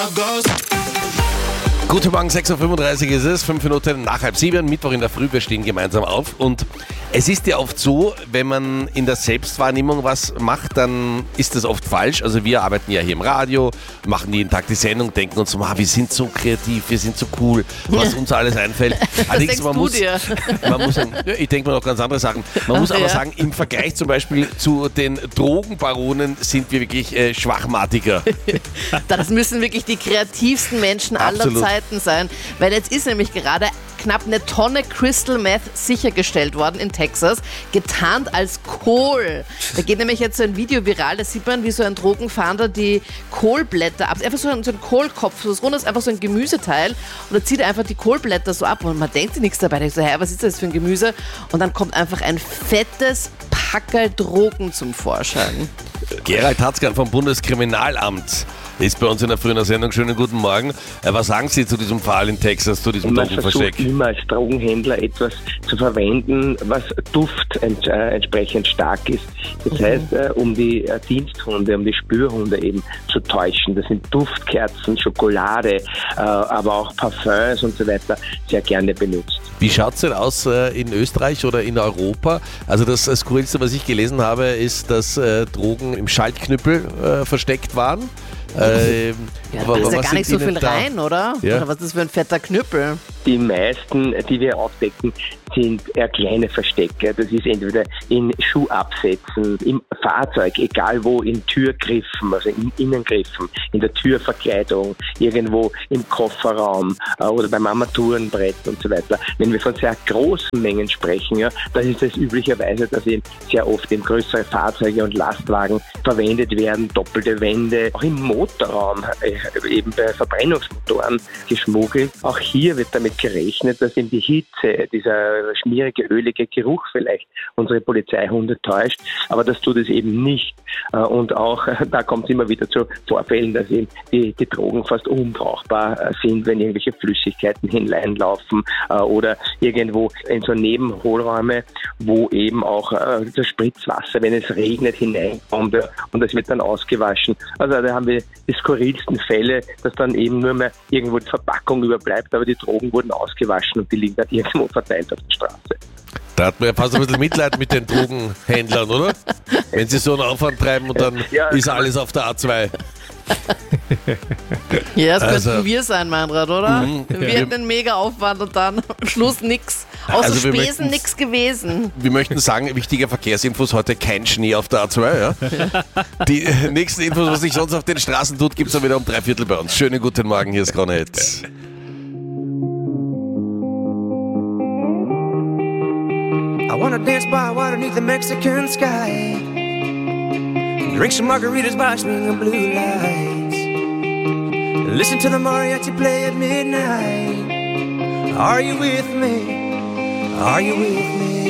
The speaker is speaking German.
Guten Morgen, 6.35 Uhr ist es, 5 Minuten nach 6:30, Mittwoch in der Früh, wir stehen gemeinsam auf und es ist ja oft so, wenn man in der Selbstwahrnehmung was macht, dann ist das oft falsch. Also wir arbeiten ja hier im Radio, machen jeden Tag die Sendung, denken uns so, wir sind so kreativ, wir sind so cool, was uns alles einfällt. Allerdings, man muss sagen, ich denke mir noch ganz andere Sachen. Man muss aber sagen, im Vergleich zum Beispiel zu den Drogenbaronen sind wir wirklich Schwachmatiker. Das müssen wirklich die kreativsten Menschen aller Zeiten sein, weil jetzt ist nämlich gerade knapp eine Tonne Crystal Meth sichergestellt worden in Texas, getarnt als Kohl. Da geht nämlich jetzt so ein Video viral, da sieht man, wie so ein Drogenfahnder die Kohlblätter ab, einfach so ein Kohlkopf, so das Runde ist einfach so ein Gemüseteil und da zieht er einfach die Kohlblätter so ab und man denkt sich nichts dabei, denkt so, was ist das für ein Gemüse? Und dann kommt einfach ein fettes Packerl Drogen zum Vorschein. Gerald Tatzkan vom Bundeskriminalamt ist bei uns in der frühen Sendung. Schönen guten Morgen. Was sagen Sie zu diesem Fall in Texas, zu diesem Drogenversteck? Man versucht immer als Drogenhändler etwas zu verwenden, was Duft entsprechend stark ist. Das heißt, um die Diensthunde, um die Spürhunde eben zu täuschen. Das sind Duftkerzen, Schokolade, aber auch Parfums und so weiter sehr gerne benutzt. Wie schaut es denn aus in Österreich oder in Europa? Also das Skurrilste, was ich gelesen habe, ist, dass Drogen im Schaltknüppel versteckt waren. Da ist ja gar nicht so viel rein, oder? Ja. Oder was ist das für ein fetter Knüppel? Die meisten, die wir aufdecken, sind eher kleine Verstecke. Das ist entweder in Schuhabsätzen, im Fahrzeug, egal wo, in Türgriffen, also in Innengriffen, in der Türverkleidung, irgendwo im Kofferraum oder beim Armaturenbrett und so weiter. Wenn wir von sehr großen Mengen sprechen, ja, dann ist es üblicherweise, dass eben sehr oft in größere Fahrzeuge und Lastwagen verwendet werden, doppelte Wände, auch im Motorraum, eben bei Verbrennungsmotoren geschmuggelt. Auch hier wird damit gerechnet, dass eben die Hitze, dieser schmierige, ölige Geruch vielleicht unsere Polizeihunde täuscht, aber das tut es eben nicht. Und auch da kommt es immer wieder zu Vorfällen, dass eben die Drogen fast unbrauchbar sind, wenn irgendwelche Flüssigkeiten hineinlaufen oder irgendwo in so Nebenhohlräume, wo eben auch das Spritzwasser, wenn es regnet, hineinkommt und das wird dann ausgewaschen. Also da haben wir die skurrilsten Fälle, dass dann eben nur mehr irgendwo die Verpackung überbleibt, aber die Drogen wurden ausgewaschen und die liegen dann irgendwo verteilt auf der Straße. Da hat man ja fast ein bisschen Mitleid mit den Drogenhändlern, oder? Wenn sie so einen Aufwand treiben und dann ist alles auf der A2. Ja, das könnten wir sein, Meinrad, oder? Wir hätten einen Mega-Aufwand und dann am Schluss nix. Außer Spesen nix gewesen. Wir möchten sagen, wichtige Verkehrsinfos heute, kein Schnee auf der A2. Ja? Die nächsten Infos, was sich sonst auf den Straßen tut, gibt es dann wieder um 3/4 bei uns. Schönen guten Morgen, hier ist Krone Hits. I wanna dance by water beneath the Mexican sky. Drink some margaritas by swinging blue lights. Listen to the mariachi play at midnight. Are you with me? Are you with me?